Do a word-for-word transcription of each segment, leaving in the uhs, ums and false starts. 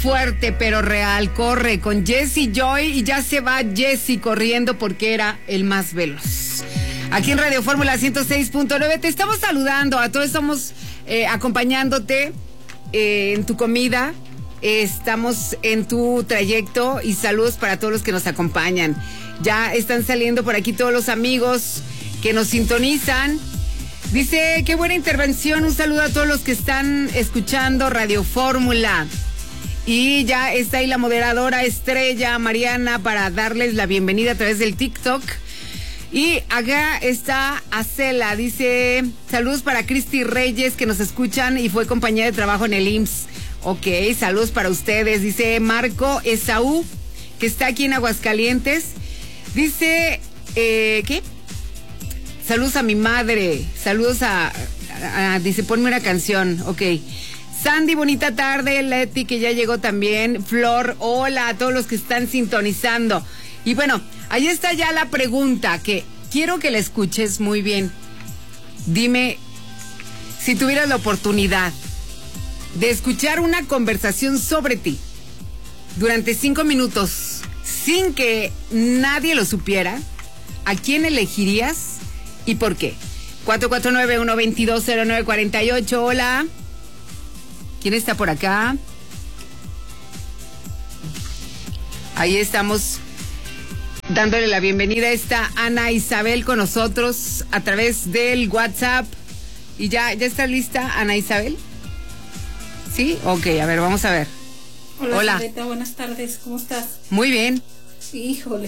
Fuerte pero real, corre con Jesse Joy y ya se va Jesse corriendo porque era el más veloz. Aquí en Radio Fórmula ciento seis punto nueve te estamos saludando, a todos estamos eh, acompañándote eh, en tu comida, eh, estamos en tu trayecto y saludos para todos los que nos acompañan. Ya están saliendo por aquí todos los amigos que nos sintonizan. Dice, qué buena intervención, un saludo a todos los que están escuchando Radio Fórmula. Y ya está ahí la moderadora estrella Mariana para darles la bienvenida a través del TikTok. Y acá está Acela, dice, saludos para Cristi Reyes que nos escuchan y fue compañera de trabajo en el I M S S. Ok, saludos para ustedes. Dice Marco Esaú, que está aquí en Aguascalientes. Dice, eh, ¿qué? Saludos a mi madre, saludos a, a, a dice, ponme una canción, ok. Sandy, bonita tarde. Leti, que ya llegó también. Flor, hola a todos los que están sintonizando. Y bueno, ahí está ya la pregunta que quiero que la escuches muy bien. Dime, si tuvieras la oportunidad de escuchar una conversación sobre ti durante cinco minutos sin que nadie lo supiera, ¿a quién elegirías y por qué? cuatro cuatro nueve, uno dos dos, cero nueve cuatro ocho, hola. ¿Quién está por acá? Ahí estamos dándole la bienvenida. Está Ana Isabel con nosotros a través del WhatsApp. ¿Y ya, ya está lista Ana Isabel? ¿Sí? Ok, a ver, vamos a ver. Hola, Hola. Sarita, buenas tardes, ¿cómo estás? Muy bien. Híjole.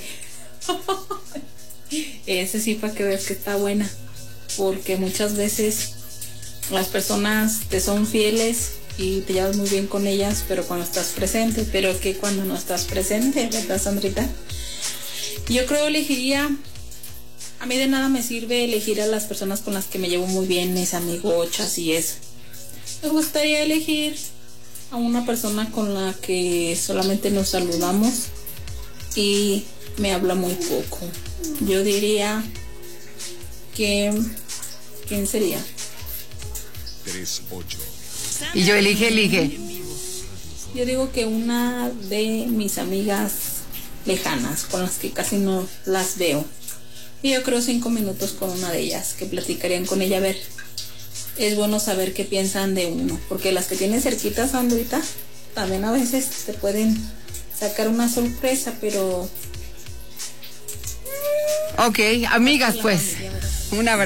Ese sí para que veas que está buena. Porque muchas veces las personas te son fieles y te llevas muy bien con ellas, pero cuando estás presente, pero que cuando no estás presente, ¿verdad, Sandrita? Yo creo elegiría, a mí de nada me sirve elegir a las personas con las que me llevo muy bien, mis amigochas y eso. Me gustaría elegir a una persona con la que solamente nos saludamos y me habla muy poco. Yo diría que, ¿quién sería? tres ocho. Y yo elige, elige. Yo digo que una de mis amigas lejanas, con las que casi no las veo. Y yo creo cinco minutos con una de ellas, que platicarían con ella. A ver, es bueno saber qué piensan de uno, porque las que tienen cerquitas, Sandrita, también a veces te pueden sacar una sorpresa, pero... Ok, amigas pues. Una